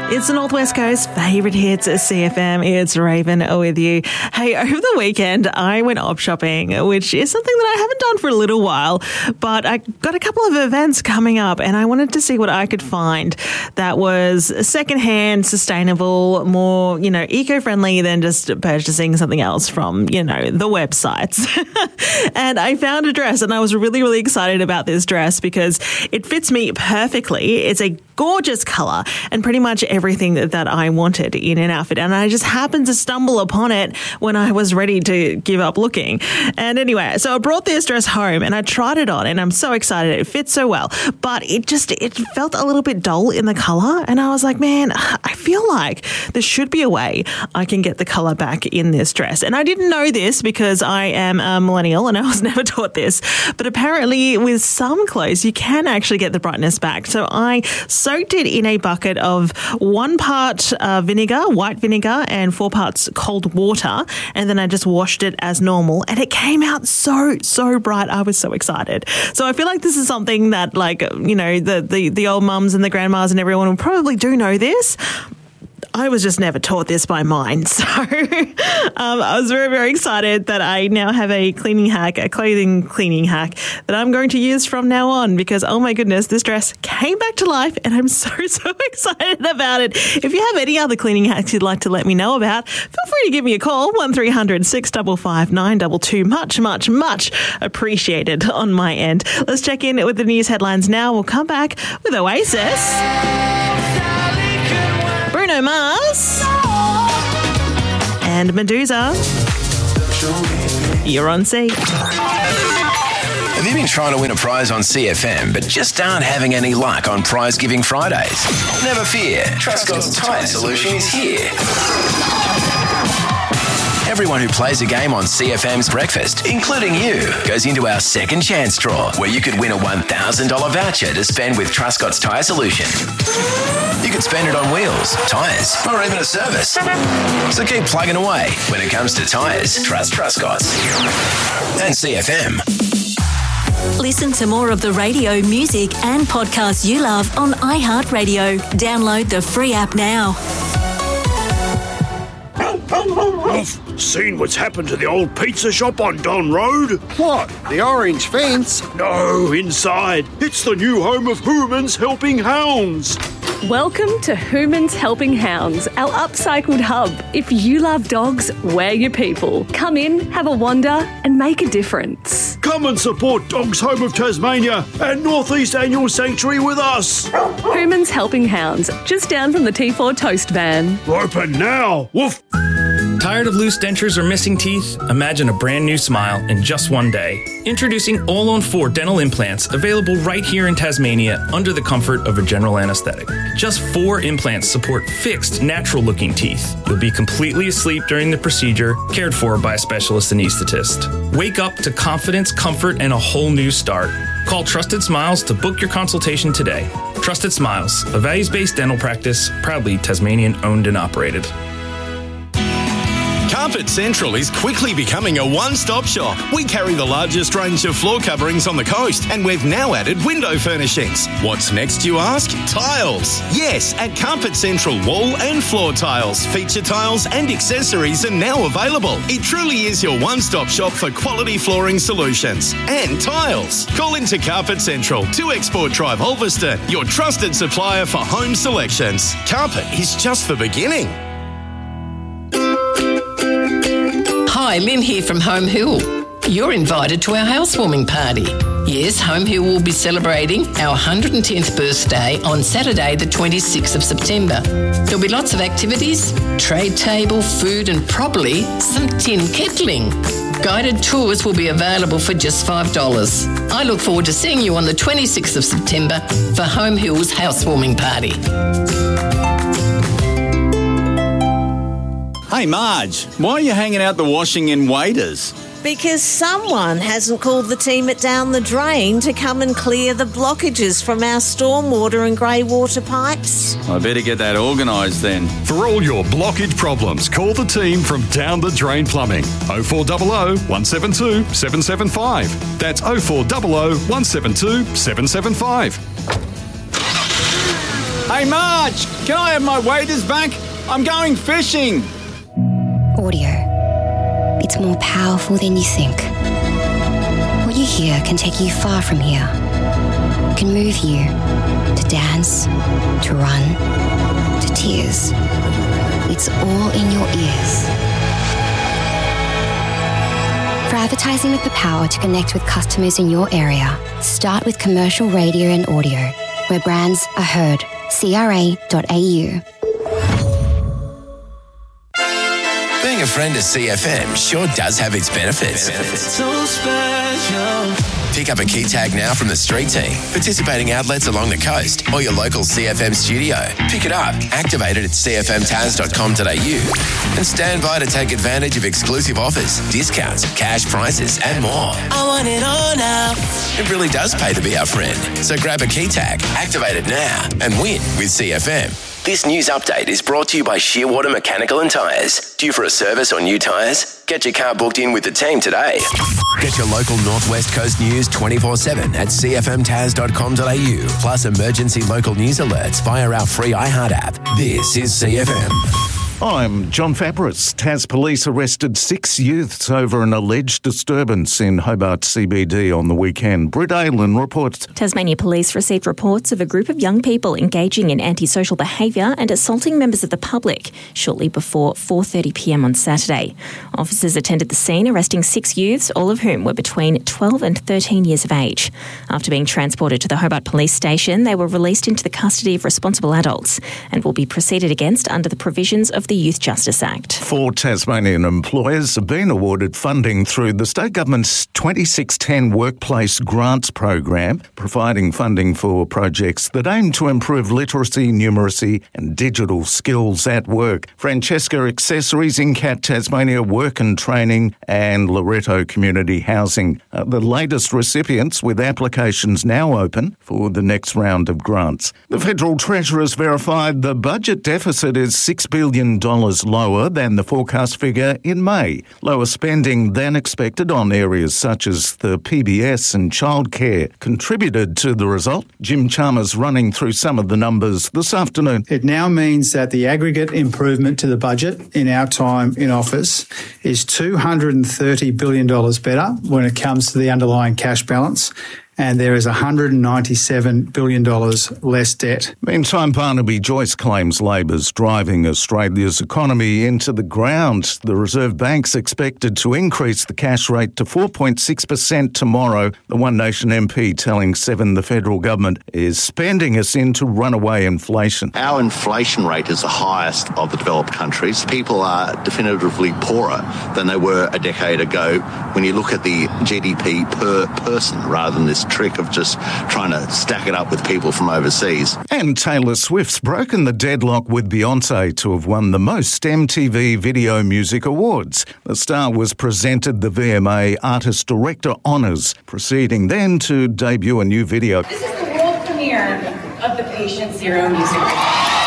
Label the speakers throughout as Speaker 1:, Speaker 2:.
Speaker 1: It's the Northwest Coast favourite hits at CFM. It's Raven with you. Hey, over the weekend, I went op shopping, which is something that I haven't done for a little while, but I got a couple of events coming up and I wanted to see what I could find that was secondhand, sustainable, more, eco-friendly than just purchasing something else from, the websites. And I found a dress and I was really, really excited about this dress because it fits me perfectly. It's a gorgeous colour and pretty much everything that I wanted in an outfit. And I just happened to stumble upon it when I was ready to give up looking. And anyway, so I brought this dress home and I tried it on and I'm so excited. It fits so well, but it felt a little bit dull in the colour. And I was like, man, I feel like there should be a way I can get the colour back in this dress. And I didn't know this because I am a millennial and I was never taught this. But apparently with some clothes, you can actually get the brightness back. So I soaked it in a bucket of 1 part vinegar, white vinegar, and 4 parts cold water. And then I just washed it as normal. And it came out so bright. I was so excited. So I feel like this is something that the old mums and the grandmas and everyone will probably do know this. I was just never taught this by mine. So I was very, very excited that I now have a clothing cleaning hack that I'm going to use from now on because, oh my goodness, this dress came back to life and I'm so excited about it. If you have any other cleaning hacks you'd like to let me know about, feel free to give me a call, 1300 655 922. Much appreciated on my end. Let's check in with the news headlines now. We'll come back with Oasis, Bruno Mars, and Medusa. You're on C.
Speaker 2: Have you been trying to win a prize on CFM but just aren't having any luck on Prize Giving Fridays? Never fear, Trustcott's Tyre Solution is here. Everyone who plays a game on CFM's Breakfast, including you, goes into our second chance draw where you could win a $1,000 voucher to spend with Trustcott's Tyre Solution. You could spend it on wheels, tyres, or even a service. So keep plugging away. When it comes to tyres, trust Trustcott's. And CFM.
Speaker 3: Listen to more of the radio, music and podcasts you love on iHeartRadio. Download the free app now.
Speaker 4: I've seen what's happened to the old pizza shop on Don Road.
Speaker 5: What? The orange fence?
Speaker 4: No, inside. It's the new home of Hooman's Helping Hounds.
Speaker 6: Welcome to Hooman's Helping Hounds, our upcycled hub. If you love dogs, we're your people. Come in, have a wander and make a difference.
Speaker 4: Come and support Dogs Home of Tasmania and Northeast Annual Sanctuary with us.
Speaker 6: Hooman's Helping Hounds, just down from the T4 Toast van.
Speaker 4: Open now. Woof.
Speaker 7: Tired of loose dentures or missing teeth? Imagine a brand new smile in just one day. Introducing All-on-4 dental implants, available right here in Tasmania under the comfort of a general anaesthetic. Just 4 implants support fixed, natural-looking teeth. You'll be completely asleep during the procedure, cared for by a specialist anaesthetist. Wake up to confidence, comfort, and a whole new start. Call Trusted Smiles to book your consultation today. Trusted Smiles, a values-based dental practice, proudly Tasmanian-owned and operated.
Speaker 8: Carpet Central is quickly becoming a one-stop shop. We carry the largest range of floor coverings on the coast, and we've now added window furnishings. What's next, you ask? Tiles. Yes, at Carpet Central, wall and floor tiles, feature tiles and accessories are now available. It truly is your one-stop shop for quality flooring solutions and tiles. Call into Carpet Central, 2 Export Drive, Ulverston, your trusted supplier for home selections. Carpet is just the beginning.
Speaker 9: Hi, Lynn here from Home Hill. You're invited to our housewarming party. Yes, Home Hill will be celebrating our 110th birthday on Saturday the 26th of September. There'll be lots of activities, trade table, food and probably some tin kettling. Guided tours will be available for just $5. I look forward to seeing you on the 26th of September for Home Hill's housewarming party.
Speaker 10: Hey Marge, why are you hanging out the washing in Waders?
Speaker 11: Because someone hasn't called the team at Down the Drain to come and clear the blockages from our stormwater and grey water pipes.
Speaker 10: I better get that organised then.
Speaker 12: For all your blockage problems, call the team from Down the Drain Plumbing. 0400 172 775. That's 0400 172 775.
Speaker 10: Hey Marge, Can I have my waders back? I'm going fishing.
Speaker 13: Audio. It's more powerful than you think. What you hear can take you far from here. It can move you to dance, to run, to tears. It's all in your ears. For advertising with the power to connect with customers in your area, start with commercial radio and audio, where brands are heard. CRA.au.
Speaker 2: Being a friend of CFM sure does have its benefits.
Speaker 14: So special.
Speaker 2: Pick up a key tag now from the street team, participating outlets along the coast, or your local CFM studio. Pick it up, activate it at cfmtaz.com.au, and stand by to take advantage of exclusive offers, discounts, cash prices, and more.
Speaker 14: I want it all now.
Speaker 2: It really does pay to be our friend. So grab a key tag, activate it now, and win with CFM. This news update is brought to you by Shearwater Mechanical and Tyres. Due for a service or new tyres? Get your car booked in with the team today. Get your local Northwest Coast news 24/7 at cfmtaz.com.au, plus emergency local news alerts via our free iHeart app. This is CFM.
Speaker 15: I'm John Fabris. Tas police arrested 6 youths over an alleged disturbance in Hobart CBD on the weekend. Britt Aylan reports.
Speaker 16: Tasmania Police received reports of a group of young people engaging in antisocial behaviour and assaulting members of the public shortly before 4:30pm on Saturday. Officers attended the scene, arresting 6 youths, all of whom were between 12 and 13 years of age. After being transported to the Hobart Police Station, they were released into the custody of responsible adults and will be proceeded against under the provisions of the Youth Justice Act.
Speaker 15: 4 Tasmanian employers have been awarded funding through the state government's 2610 Workplace Grants program, providing funding for projects that aim to improve literacy, numeracy and digital skills at work. Francesca Accessories, Incat Tasmania Work and Training and Loretto Community Housing are the latest recipients, with applications now open for the next round of grants. The Federal Treasurer's verified the budget deficit is $6 billion lower than the forecast figure in May. Lower spending than expected on areas such as the PBS and childcare contributed to the result. Jim Chalmers running through some of the numbers this afternoon.
Speaker 17: It now means that the aggregate improvement to the budget in our time in office is $230 billion better when it comes to the underlying cash balance, and there is $197 billion less debt.
Speaker 15: Meantime, Barnaby Joyce claims Labor's driving Australia's economy into the ground. The Reserve Bank's expected to increase the cash rate to 4.6% tomorrow. The One Nation MP telling Seven the federal government is spending us into runaway inflation.
Speaker 18: Our inflation rate is the highest of the developed countries. People are definitively poorer than they were a decade ago when you look at the GDP per person rather than this trick of just trying to stack it up with people from overseas.
Speaker 15: And Taylor Swift's broken the deadlock with Beyonce to have won the most MTV Video Music Awards. The star was presented the VMA Artist Director Honours, proceeding then to debut a new video.
Speaker 19: This is the world premiere of the Patient Zero music video.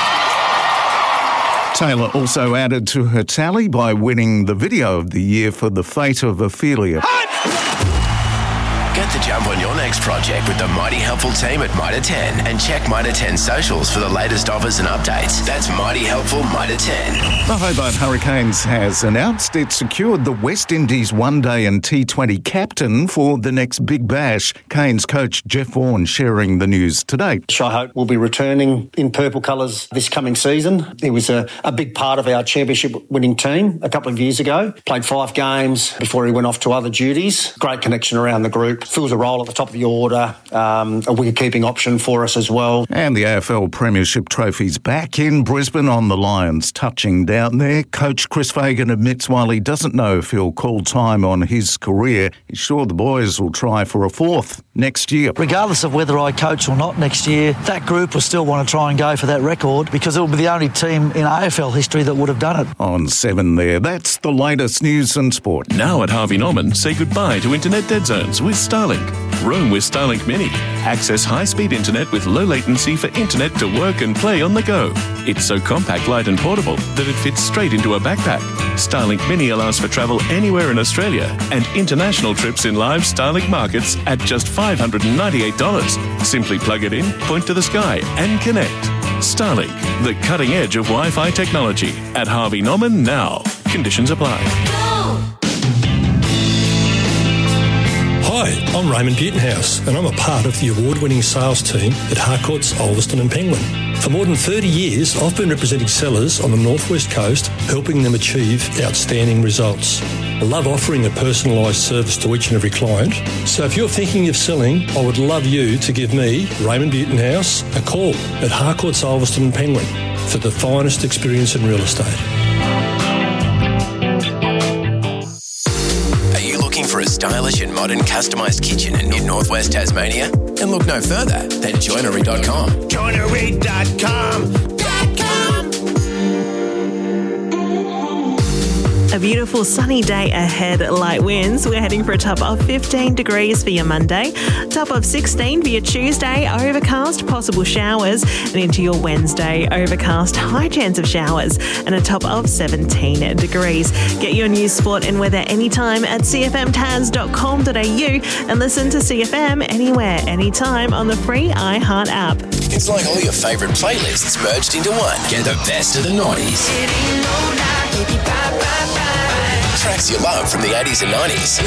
Speaker 15: Taylor also added to her tally by winning the video of the year for The Fate of Ophelia.
Speaker 2: Get the jump on your next project with the Mighty Helpful team at Mitre 10 and check Mitre 10 socials for the latest offers and updates. That's Mighty Helpful Mitre 10.
Speaker 15: The Hobart Hurricanes has announced it secured the West Indies One-Day and T20 captain for the next Big Bash. Canes coach Jeff Vaughan sharing the news today.
Speaker 20: Shai Hope will be returning in purple colours this coming season. He was a big part of our championship-winning team a couple of years ago. Played 5 games before he went off to other duties. Great connection around the group. Fills a role at the top of the order, a wicket-keeping option for us as well.
Speaker 15: And the AFL Premiership Trophy's back in Brisbane on the Lions. Touching down there, Coach Chris Fagan admits while he doesn't know if he'll call time on his career, he's sure the boys will try for a 4th next year.
Speaker 21: Regardless of whether I coach or not next year, that group will still want to try and go for that record because it will be the only team in AFL history that would have done it.
Speaker 15: On 7 there, that's the latest news and sport.
Speaker 22: Now at Harvey Norman, say goodbye to internet dead zones with Starlink. Roam with Starlink Mini. Access high-speed internet with low latency for internet to work and play on the go. It's so compact, light and portable that it fits straight into a backpack. Starlink Mini allows for travel anywhere in Australia and international trips in live Starlink markets at just $598. Simply plug it in, point to the sky and connect. Starlink, the cutting edge of Wi-Fi technology. At Harvey Norman now. Conditions apply.
Speaker 1: Hi, I'm Raymond Butenhouse, and I'm a part of the award-winning sales team at Harcourts, Ulverston and Penguin. For more than 30 years, I've been representing sellers on the Northwest Coast, helping them achieve outstanding results. I love offering a personalised service to each and every client. So if you're thinking of selling, I would love you to give me, Raymond Butenhouse, a call at Harcourts, Ulverston and Penguin for the finest experience in real estate.
Speaker 2: For a stylish and modern customised kitchen in Northwest Tasmania? And look no further than joinery.com.
Speaker 14: Joinery.com.
Speaker 3: A beautiful sunny day ahead, light winds. We're heading for a top of 15 degrees for your Monday, top of 16 for your Tuesday, overcast, possible showers, and into your Wednesday, overcast, high chance of showers, and a top of 17 degrees. Get your news, sport and weather anytime at cfmtaz.com.au and listen to CFM anywhere, anytime on the free iHeart app.
Speaker 2: It's like all your favourite playlists merged into one. Get the best of the 90s. Tracks you love from the 80s and 90s.